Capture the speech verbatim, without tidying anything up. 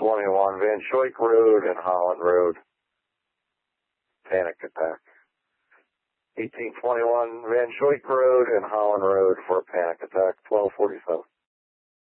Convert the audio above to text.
twenty-one Van Schoik Road and Holland Road. Panic attack. eighteen twenty-one Van Schoik Road and Holland Road for a panic attack. twelve forty-seven.